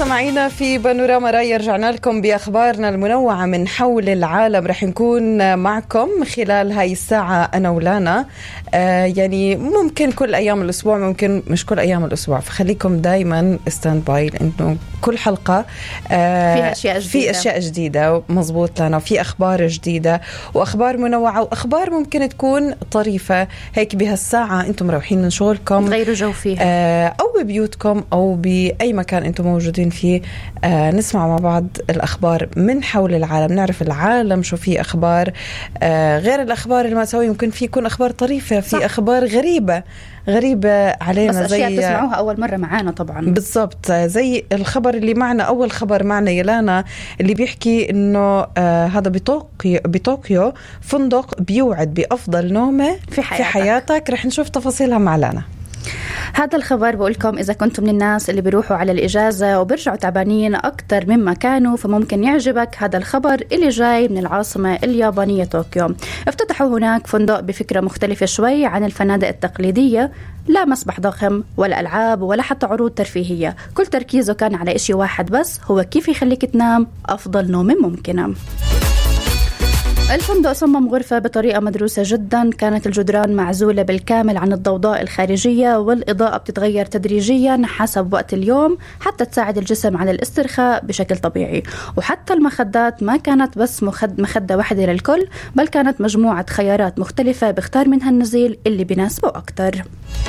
مستمعينا في بانوراما راي، رجعنا لكم بأخبارنا المنوعة من حول العالم. رح نكون معكم خلال هاي الساعة أنا ولانا، يعني ممكن كل أيام الأسبوع، ممكن مش كل أيام الأسبوع، فخليكم دايما ستاند باي، لأنه كل حلقة في أشياء جديدة. مزبوط لنا، وفي أخبار جديدة وأخبار منوعة وأخبار ممكن تكون طريفة هيك بهالساعة أنتم روحين من شغلكم، غيروا جو فيها، أو ببيوتكم أو بأي مكان أنتم موجودين فيه. نسمع مع بعض الأخبار من حول العالم، نعرف العالم شو فيه أخبار، غير الأخبار المأساوية. ممكن في يكون أخبار طريفة، في صح. أخبار غريبة علينا، بس أشياء زي تسمعوها أول مرة معانا طبعا. بالضبط، زي الخبر اللي معنا، أول خبر معنا يلانا اللي بيحكي إنه هذا بطوكيو فندق بيوعد بأفضل نومة في حياتك. رح نشوف تفاصيلها مع لانا. هذا الخبر بقولكم إذا كنتم من الناس اللي بيروحوا على الإجازة وبرجعوا تعبانين أكتر مما كانوا، فممكن يعجبك هذا الخبر اللي جاي من العاصمة اليابانية طوكيو. افتتحوا هناك فندق بفكرة مختلفة شوي عن الفنادق التقليدية، لا مسبح ضخم ولا ألعاب ولا حتى عروض ترفيهية، كل تركيزه كان على إشي واحد بس، هو كيف يخليك تنام أفضل نوم ممكنة. الفندق صمم غرفة بطريقة مدروسة جدا، كانت الجدران معزولة بالكامل عن الضوضاء الخارجية، والإضاءة بتتغير تدريجيا حسب وقت اليوم حتى تساعد الجسم على الاسترخاء بشكل طبيعي. وحتى المخدات ما كانت بس مخدة واحدة للكل، بل كانت مجموعة خيارات مختلفة بيختار منها النزيل اللي بيناسبه أكتر.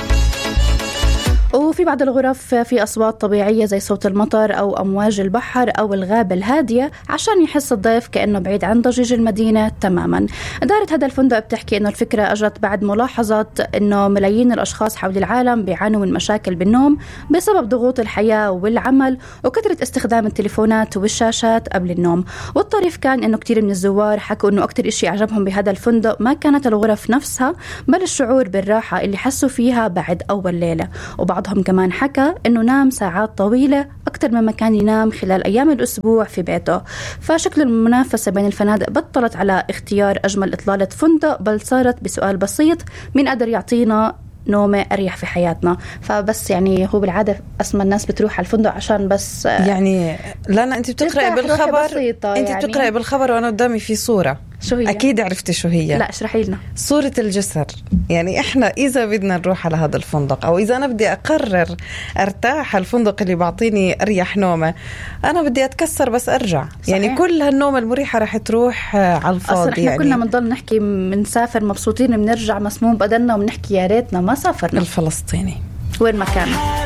وفي بعض الغرف في أصوات طبيعية زي صوت المطر أو أمواج البحر أو الغابة الهادية، عشان يحس الضيف كأنه بعيد عن ضجيج المدينة تماما. إدارة هذا الفندق بتحكي أنه الفكرة أجت بعد ملاحظة أنه ملايين الأشخاص حول العالم بيعانوا من مشاكل بالنوم بسبب ضغوط الحياة والعمل وكثرة استخدام التليفونات والشاشات قبل النوم. والطريف كان أنه كتير من الزوار حكوا أنه أكتر إشي عجبهم بهذا الفندق ما كانت الغرف نفسها، بل الشعور بالراحة اللي حسوا فيها بعد أول ليلة. وبعضهم كمان حكى أنه نام ساعات طويلة أكتر مما كان ينام خلال أيام الأسبوع في بيته. فشكل المنافسة بين الفنادق بطلت على اختيار أجمل إطلالة فندق، بل صارت بسؤال بسيط: مين قدر يعطينا نومة أريح في حياتنا؟ فبس يعني هو بالعادة أسمى الناس بتروح على الفندق عشان بس يعني لا أنت بتقرأي بالخبر، أنت يعني بتقرأي بالخبر وأنا قدامي في صورة. شو هي؟ أكيد عرفتي شو هي. لا اشرحي لنا. صورة الجسر. يعني إحنا إذا بدنا نروح على هذا الفندق، أو إذا أنا بدي أقرر أرتاح الفندق اللي بعطيني أريح نومة، أنا بدي أتكسر بس أرجع. صحيح. يعني كل هالنوم المريحة رح تروح على الفاضي. أصلا إحنا يعني كنا بنضل نحكي منسافر مبسوطين، بنرجع مسموم بدلنا وبنحكي يا ريتنا ما سافرنا. الفلسطيني وين ما كان.